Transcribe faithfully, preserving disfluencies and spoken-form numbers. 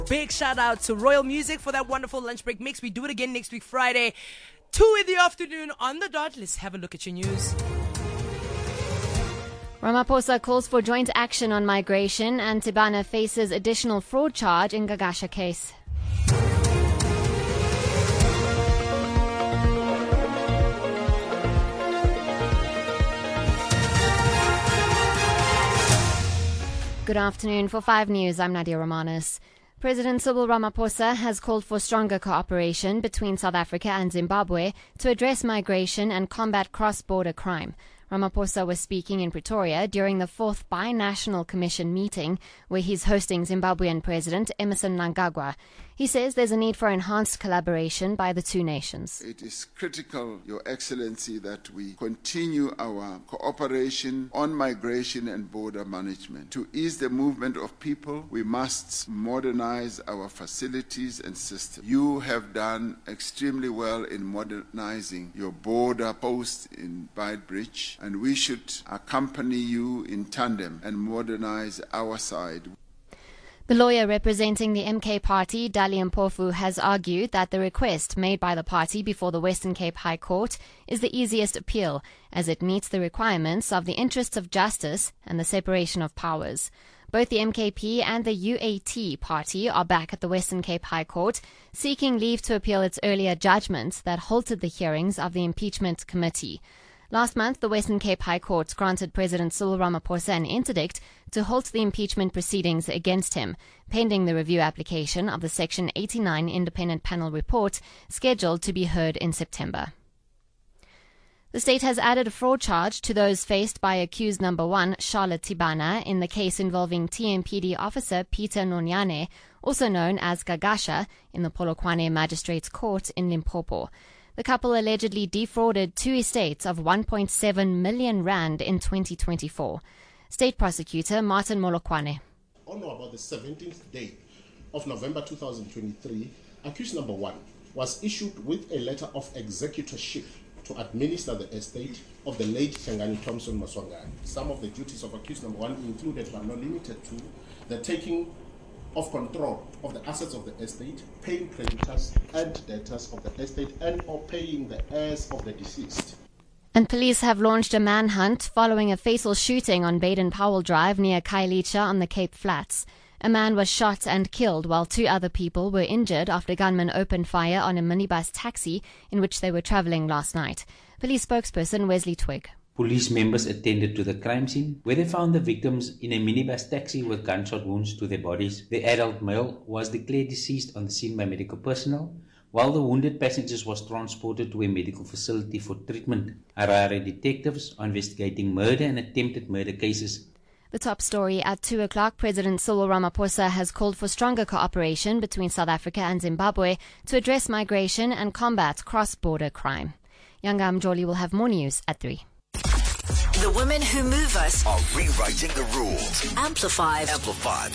Big shout out to Royal Music for that wonderful lunch break mix. We do it again next week, Friday, two in the afternoon on the dot. Let's have a look at your news. Ramaphosa calls for joint action on migration, and Tibana faces additional fraud charge in Gagasha case. Good afternoon. For five News, I'm Nadia Romanis. President Cyril Ramaphosa has called for stronger cooperation between South Africa and Zimbabwe to address migration and combat cross-border crime. Ramaphosa was speaking in Pretoria during the fourth Binational Commission meeting, where he's hosting Zimbabwean President Emmerson Mnangagwa. He says there's a need for enhanced collaboration by the two nations. It is critical, Your Excellency, that we continue our cooperation on migration and border management. To ease the movement of people, we must modernize our facilities and systems. You have done extremely well in modernizing your border post in Beitbridge, and we should accompany you in tandem and modernize our side. The lawyer representing the M K party, Dali Mpofu, has argued that the request made by the party before the Western Cape High Court is the easiest appeal, as it meets the requirements of the interests of justice and the separation of powers. Both the M K P and the U A T party are back at the Western Cape High Court, seeking leave to appeal its earlier judgment that halted the hearings of the impeachment committee. Last month, the Western Cape High Court granted President Cyril Ramaphosa an interdict to halt the impeachment proceedings against him, pending the review application of the Section eighty-nine Independent Panel report, scheduled to be heard in September. The state has added a fraud charge to those faced by accused number one, Charlotte Tibana, in the case involving T M P D officer Peter Nonyane, also known as Gagasha, in the Polokwane Magistrates Court in Limpopo. The couple allegedly defrauded two estates of one point seven million rand in twenty twenty-four. State Prosecutor Martin Molokwane. On or about the seventeenth day of November two thousand twenty-three, accused number one was issued with a letter of executorship to administer the estate of the late Shangani Thompson Maswangani. Some of the duties of accused number one included, but not limited to, the taking of control of the assets of the estate, paying creditors and debtors of the estate, and or paying the heirs of the deceased. And police have launched a manhunt following a fatal shooting on Baden-Powell Drive near Khayelitsha on the Cape Flats. A man was shot and killed while two other people were injured after gunmen opened fire on a minibus taxi in which they were travelling last night. Police spokesperson Wesley Twigg. Police members attended to the crime scene, where they found the victims in a minibus taxi with gunshot wounds to their bodies. The adult male was declared deceased on the scene by medical personnel, while the wounded passengers was transported to a medical facility for treatment. Harare detectives are investigating murder and attempted murder cases. The top story at two o'clock, President Cyril Ramaphosa has called for stronger cooperation between South Africa and Zimbabwe to address migration and combat cross-border crime. Yanga Mjoli will have more news at three. The women who move us are rewriting the rules. Amplified. Amplified.